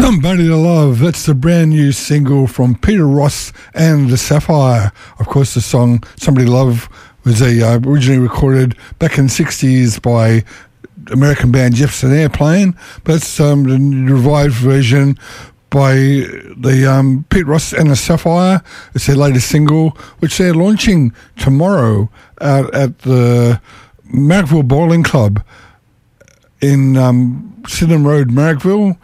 Somebody to Love. That's the brand new single from Peter Ross and the Sapphire. Of course, the song Somebody to Love was originally recorded back in the 60s by American band Jefferson Airplane, but it's the revived version by the Pete Ross and the Sapphire. It's their latest single, which they're launching tomorrow out at the Marrickville Bowling Club in Sydenham Road, Marrickville.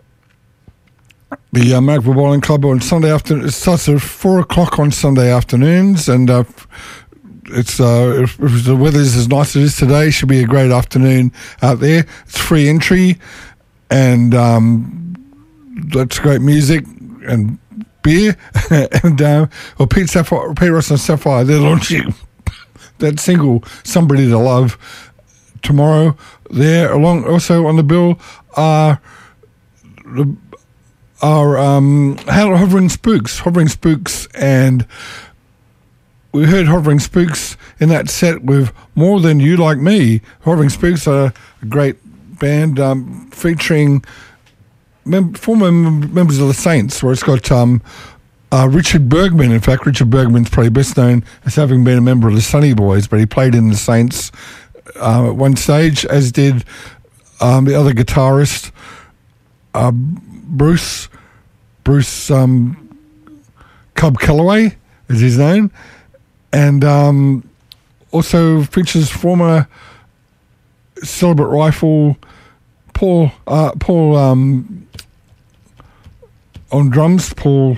The Marrickville Bowling Club on Sunday afternoon. It starts at 4 o'clock on Sunday afternoons, and it's if the weather's as nice as it is today, it should be a great afternoon out there. It's free entry, and that's great music and beer. And Pete Ross and Sapphire, they're launching that single "Somebody to Love" tomorrow. There, along also on the bill are Hovering Spooks, and we heard Hovering Spooks in that set with More Than You Like Me. Hovering Spooks are a great band featuring former members of the Saints, where it's got Richard Bergman. In fact, Richard Bergman's probably best known as having been a member of the Sunny Boys, but he played in the Saints at one stage, as did the other guitarist, Bruce Cub Calloway is his name, and also features former Celibate Rifle Paul on drums.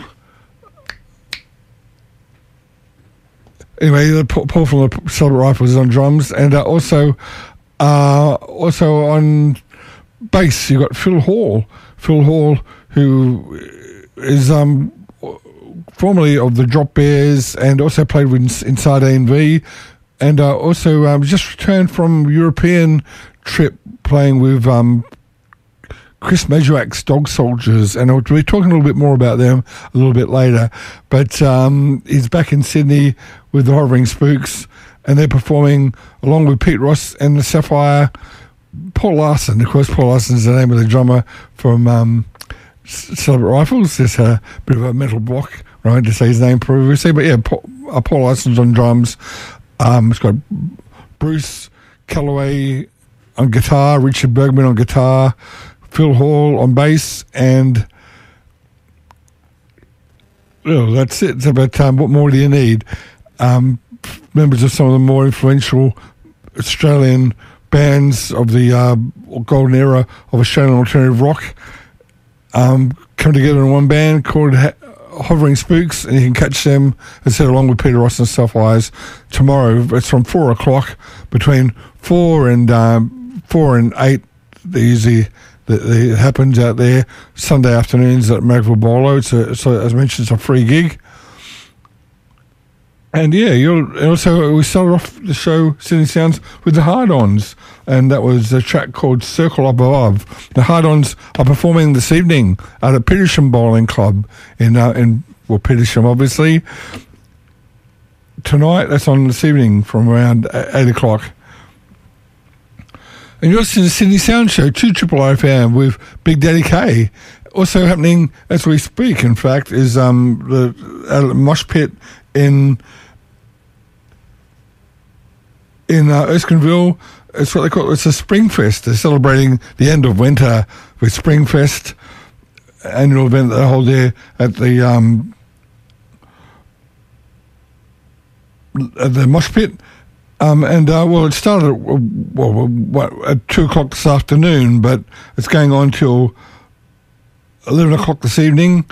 Anyway, Paul from the Celibate Rifles is on drums, and also on bass you got Phil Hall, who is formerly of the Drop Bears and also played with Inside A&V, and also just returned from European trip playing with Chris Majuak's Dog Soldiers, and we'll be talking a little bit more about them a little bit later. But he's back in Sydney with the Hovering Spooks, and they're performing along with Pete Ross and the Sapphire. Paul Larson, of course, Paul Larson is the name of the drummer from Celibate Rifles. There's a bit of a mental block, right, to say his name previously. But yeah, Paul Larson's on drums. It's got Bruce Calloway on guitar, Richard Bergman on guitar, Phil Hall on bass, and that's it. But what more do you need? Members of some of the more influential Australian bands of the golden era of Australian alternative rock come together in one band called Hovering Spooks, and you can catch them, as I said, along with Peter Ross and Sapphire tomorrow. It's from 4 o'clock, between 4 and 8. It happens out there Sunday afternoons at Marrickville Bowlo. So as I mentioned, it's a free gig. And yeah, we started off the show, Sydney Sounds, with the Hard-Ons, and that was a track called Circle Up Above. The Hard-Ons are performing this evening at a Petersham Bowling Club in Petersham, obviously. Tonight, that's on this evening from around 8 o'clock. And you're listening to the Sydney Sound Show, 2RRR FM with Big Daddy K. Also happening as we speak, in fact, is the Mosh Pit in Erskineville. It's what they call it's a Springfest. They're celebrating the end of winter with Springfest, annual event that they hold there at the Mosh Pit. It started at 2 o'clock this afternoon, but it's going on till 11 o'clock this evening.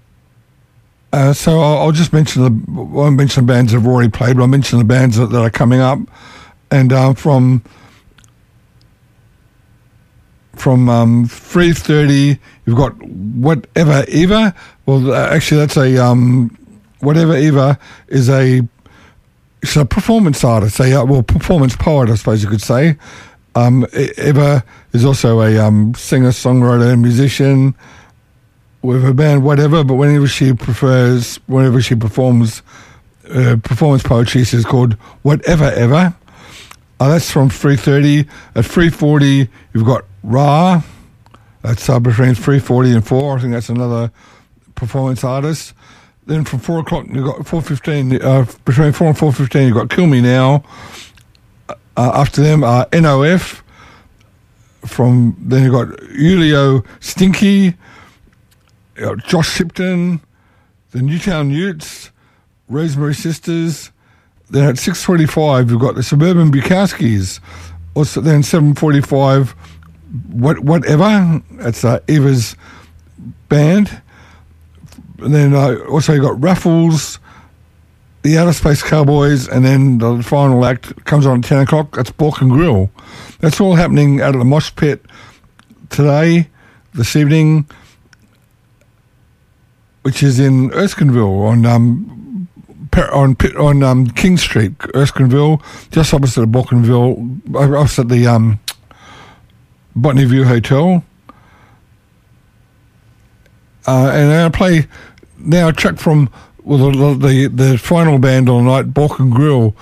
So I'll just mention I won't mention the bands that have already played, but I'll mention the bands that are coming up. And from 3:30, you've got Whatever Eva. Well, actually, that's Whatever Eva is she's a performance artist, performance poet, I suppose you could say. Eva is also a singer, songwriter, and musician with her band Whatever, but whenever she performs performance poetry, she's called Whatever Ever. That's from 3:30. At 3:40, you've got Ra, That's between 3:40 and 4. I think that's another performance artist. Then from 4 o'clock, you've got 4:15. Between 4 and 4:15, you've got Kill Me Now. After them, NOF. Then you've got Julio Stinky, Josh Shipton, the Newtown Utes, Rosemary Sisters. Then at 6:45, you've got the Suburban Bukowskis. Also, then 7:45, Whatever. That's Eva's band. And then also you've got Raffles, the Outer Space Cowboys, and then the final act comes on at 10 o'clock. That's Bork and Grill. That's all happening out of the Mosh Pit today, this evening, which is in Erskineville on King Street, Erskineville, just opposite the Borkenville, opposite the Botany View Hotel. And I'll play now a track from the final band on the night, Bork and Grill.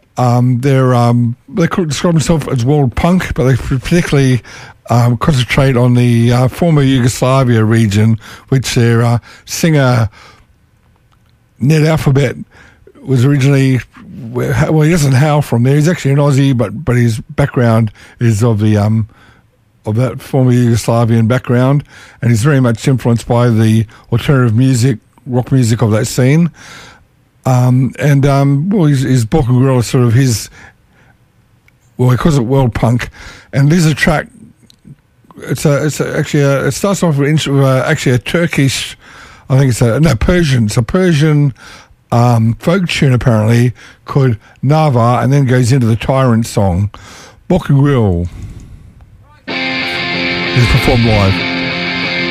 They could describe themselves as world punk, but they particularly concentrate on the former Yugoslavia region, which their singer Ned Alphabet was originally. Well, he doesn't hail from there. He's actually an Aussie, but his background is of the of that former Yugoslavian background, and he's very much influenced by the alternative music, rock music of that scene. His Bork and Grill is sort of his. Well, he calls it world punk, and there's a track. It starts off with actually a Turkish. I think it's Persian. It's a Persian folk tune apparently called Nava, and then goes into the Tyrant song. Bork and Grill is performed live.